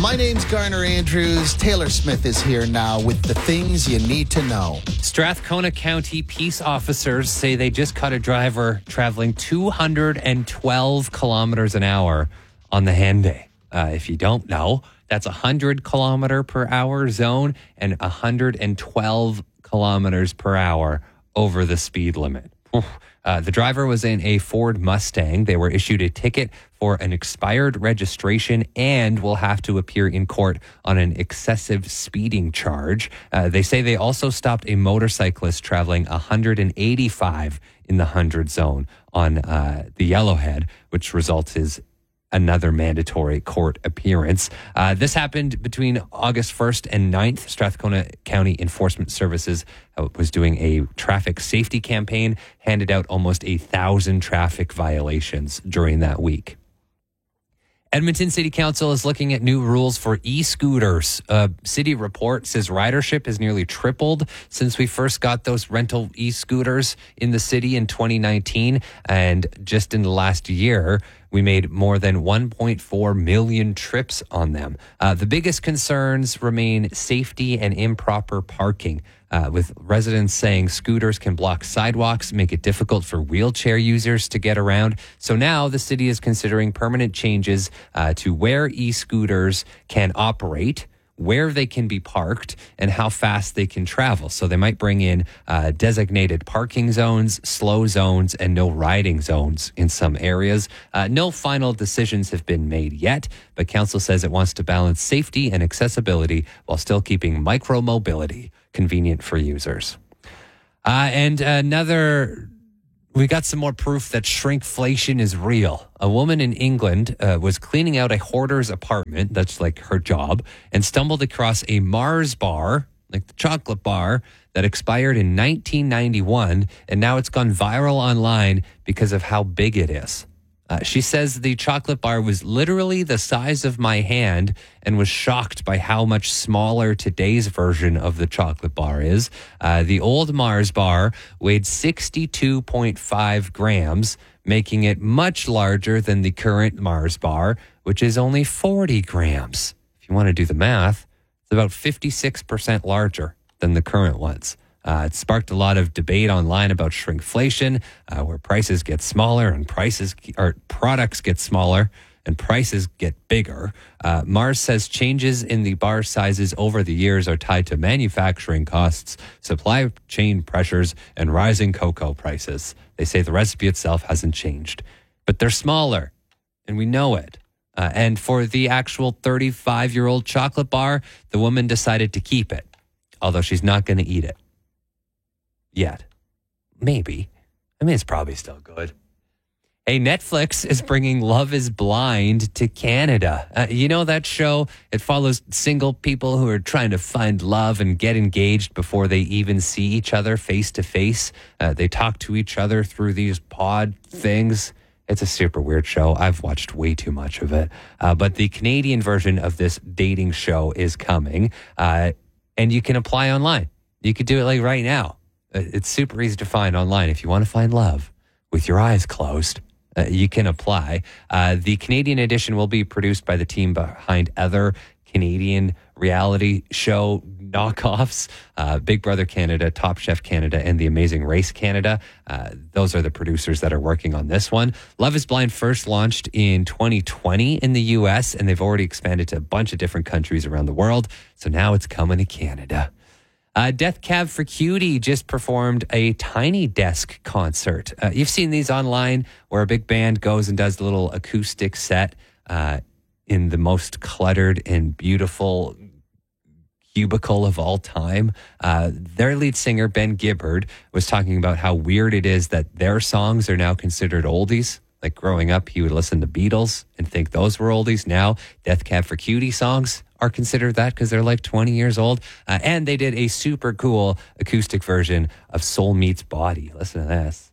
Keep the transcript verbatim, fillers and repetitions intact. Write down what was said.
My name's Garner Andrews. Taylor Smith is here now with the things you need to know. Strathcona County peace officers say they just caught a driver traveling two hundred twelve kilometers an hour on the Henday. Uh, if you don't know, that's a one hundred kilometer per hour zone and one hundred twelve kilometers per hour over the speed limit. Uh, the driver was in a Ford Mustang. They were issued a ticket for an expired registration and will have to appear in court on an excessive speeding charge. Uh, they say they also stopped a motorcyclist traveling one hundred eighty-five in the one hundred zone on uh, the Yellowhead, which results is another mandatory court appearance. Uh, this happened between August first and ninth. Strathcona County Enforcement Services uh, was doing a traffic safety campaign, handed out almost a thousand traffic violations during that week. Edmonton City Council is looking at new rules for e-scooters. A city report says ridership has nearly tripled since we first got those rental e-scooters in the city in twenty nineteen. And just in the last year, we made more than one point four million trips on them. Uh, the biggest concerns remain safety and improper parking, uh, with residents saying scooters can block sidewalks, make it difficult for wheelchair users to get around. So now the city is considering permanent changes uh, to where e-scooters can operate, where they can be parked, and how fast they can travel. So they might bring in uh, designated parking zones, slow zones, and no riding zones in some areas. Uh, no final decisions have been made yet, but council says it wants to balance safety and accessibility while still keeping micro-mobility convenient for users. Uh, and another... We got some more proof that shrinkflation is real. A woman in England uh, was cleaning out a hoarder's apartment, that's like her job, and stumbled across a Mars bar, like the chocolate bar, that expired in nineteen ninety-one, and now it's gone viral online because of how big it is. Uh, she says the chocolate bar was literally the size of my hand and was shocked by how much smaller today's version of the chocolate bar is. Uh, the old Mars bar weighed sixty-two point five grams, making it much larger than the current Mars bar, which is only forty grams. If you want to do the math, it's about fifty-six percent larger than the current ones. Uh, it sparked a lot of debate online about shrinkflation, uh, where prices get smaller and prices or products get smaller and prices get bigger. Uh, Mars says changes in the bar sizes over the years are tied to manufacturing costs, supply chain pressures, and rising cocoa prices. They say the recipe itself hasn't changed, but they're smaller, and we know it. Uh, and for the actual thirty-five-year-old chocolate bar, the woman decided to keep it, although she's not going to eat it. Yet. Maybe. I mean, it's probably still good. Hey, Netflix is bringing Love is Blind to Canada. Uh, you know that show? It follows single people who are trying to find love and get engaged before they even see each other face to face. Uh, they talk to each other through these pod things. It's a super weird show. I've watched way too much of it. Uh, but the Canadian version of this dating show is coming, uh, and you can apply online. You could do it like right now. It's super easy to find online. If you want to find love with your eyes closed, uh, you can apply. Uh, the Canadian edition will be produced by the team behind other Canadian reality show knockoffs, uh, Big Brother Canada, Top Chef Canada, and The Amazing Race Canada. Uh, those are the producers that are working on this one. Love is Blind first launched in twenty twenty in the U S, and they've already expanded to a bunch of different countries around the world. So now it's coming to Canada. Uh, Death Cab for Cutie just performed a Tiny Desk concert. Uh, you've seen these online where a big band goes and does a little acoustic set uh, in the most cluttered and beautiful cubicle of all time. Uh, their lead singer, Ben Gibbard, was talking about how weird it is that their songs are now considered oldies. Like growing up, he would listen to Beatles and think those were oldies. Now, Death Cab for Cutie songs are considered that because they're like twenty years old. Uh, and they did a super cool acoustic version of Soul Meets Body. Listen to this.